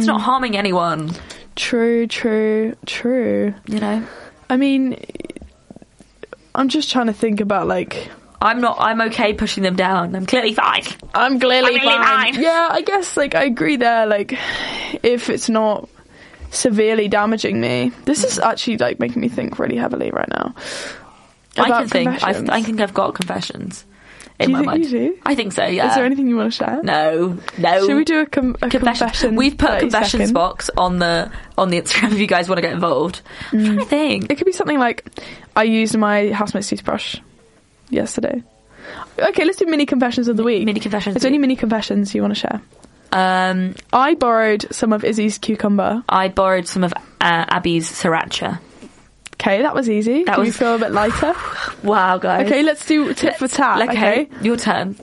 It's not harming anyone. True. You know? I mean, I'm just trying to think about, like... I'm okay pushing them down. I'm clearly fine. I'm clearly really fine. fine. Yeah, I guess, like, I agree there. Like, if it's not severely damaging me... This is actually, like, making me think really heavily right now. I think I've got confessions in my mind. Do you do? I think so, yeah. Is there anything you want to share? No. Should we do a confession? We've put confessions second? box on the Instagram if you guys want to get involved. I'm trying to think. It could be something like, I used my housemate's toothbrush yesterday. Okay, let's do mini confessions of the week. Mini confessions. Is there any mini confessions you want to share? I borrowed some of Izzy's cucumber. I borrowed some of Abby's sriracha. Okay, that was easy. Can you feel a bit lighter? Wow, guys. Okay, let's do tit for tat. Okay, your turn.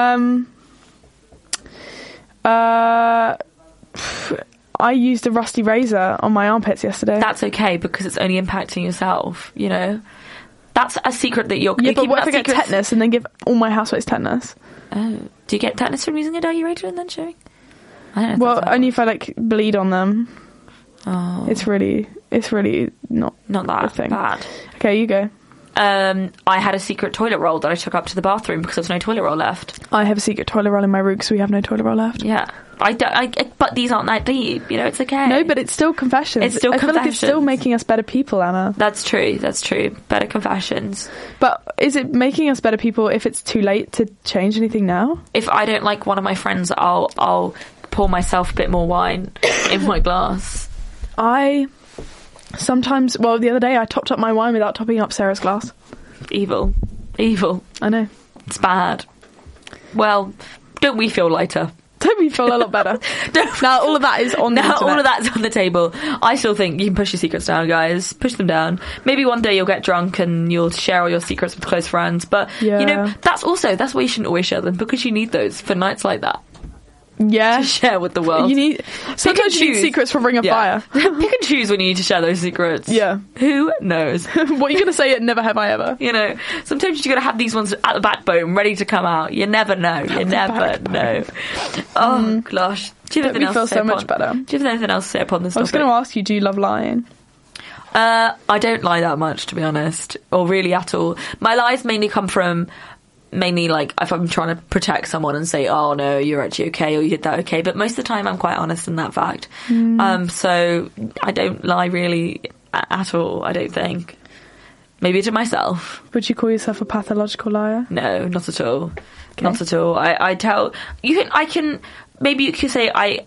I used a rusty razor on my armpits yesterday. That's okay, because it's only impacting yourself, you know? That's a secret that you're... Yeah, but what if I get tetanus and then give all my housemates tetanus? Oh. Do you get tetanus from using a doggy razor and then showing? I don't know. Well, only if I, like, bleed on them. Oh. It's really not that thing. bad. Okay, you go. I had a secret toilet roll that I took up to the bathroom because there was no toilet roll left. I have a secret toilet roll in my room because we have no toilet roll left. Yeah. But these aren't that deep, you know, it's okay. No, but it's still confessions. It's still I feel like it's still making us better people, Anna. That's true. Better confessions. But is it making us better people if it's too late to change anything now? If I don't like one of my friends, I'll pour myself a bit more wine in my glass. Sometimes, well, the other day I topped up my wine without topping up Sarah's glass. Evil. I know. It's bad. Well, don't we feel lighter? Don't we feel a lot better? Now all of that is on the internet. All of that's on the table. I still think you can push your secrets down, guys. Push them down. Maybe one day you'll get drunk and you'll share all your secrets with close friends. But, you know, that's why you shouldn't always share them, because you need those for nights like that. Yeah. To share with the world. Sometimes you need secrets for Ring of Fire. Pick and choose when you need to share those secrets. Yeah. Who knows? What are you going to say at Never Have I Ever? You know, sometimes you got to have these ones at the backbone ready to come out. You never know. You never know. Oh, gosh. Do you have anything else feel so much better. Do you have anything else to say upon this topic? I was going to ask you, do you love lying? I don't lie that much, to be honest. Or really at all. My lies mainly come from... like if I'm trying to protect someone and say, oh no, you're actually okay, or you did that okay, but most of the time I'm quite honest in that fact. So I don't lie really at all, I don't think. Maybe to myself. Would you call yourself a pathological liar? No, not at all. Okay. Not at all. I tell you, maybe you could say I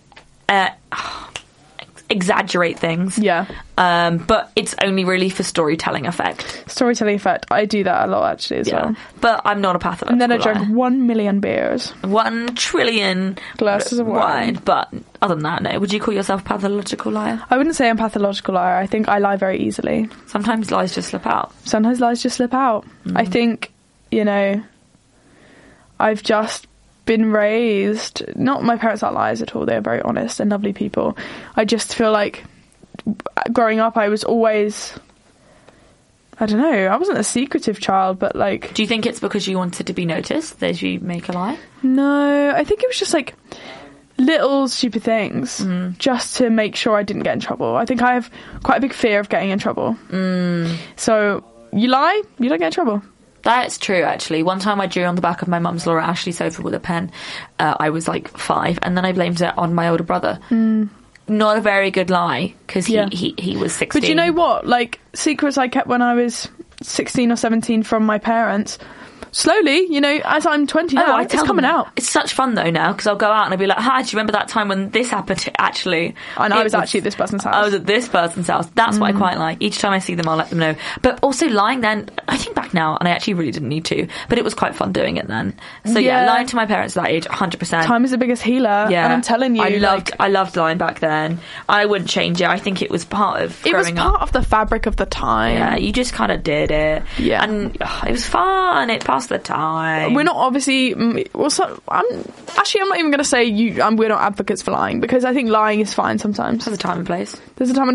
exaggerate things. Yeah. But it's only really for storytelling effect. Storytelling effect. I do that a lot, actually, as well. But I'm not a pathological And then I drank 1 million beers. 1 trillion glasses of wine. But other than that, no. Would you call yourself a pathological liar? I wouldn't say I'm a pathological liar. I think I lie very easily. Sometimes lies just slip out. I think, you know, I've just been raised, not my parents aren't liars at all, they're very honest and lovely people. I just feel like growing up I was always, I don't know, I wasn't a secretive child, but like... Do you think it's because you wanted to be noticed that you make a lie? No, I think it was just like little stupid things just to make sure I didn't get in trouble. I think I have quite a big fear of getting in trouble. So you lie, you don't get in trouble. That's true, actually. One time I drew on the back of my mum's Laura Ashley sofa with a pen. I was like 5, and then I blamed it on my older brother. Not a very good lie, because he was 16. But you know what? Like, secrets I kept when I was 16 or 17 from my parents... Slowly, you know, as I'm 20 now, it's coming out. It's such fun, though, now, because I'll go out and I'll be like, hi, do you remember that time when this happened, actually? And I was actually at this person's house. I was at this person's house. That's what I quite like. Each time I see them, I'll let them know. But also lying then, I think back now, and I actually really didn't need to, but it was quite fun doing it then. So, lying to my parents at that age, 100%. Time is the biggest healer, and I'm telling you. I loved lying back then. I wouldn't change it. I think it was part of growing up. It was part of the fabric of the time. Yeah, you just kind of did it. Yeah. And it was fun. It passed the time. We're not obviously... I'm not even going to say we're not advocates for lying, because I think lying is fine sometimes. There's a time and place.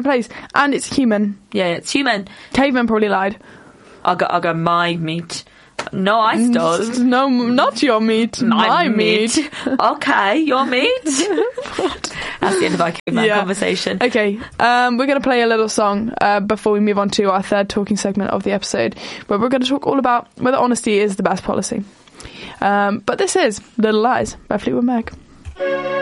And it's human. Yeah, it's human. Cavemen probably lied. I'll go my meat No, I stole. No, not your meat. My meat. Okay, your meat. That's the end of our caveman conversation. Okay, we're going to play a little song before we move on to our third talking segment of the episode, where we're going to talk all about whether honesty is the best policy. But this is Little Lies by Fleetwood Mac.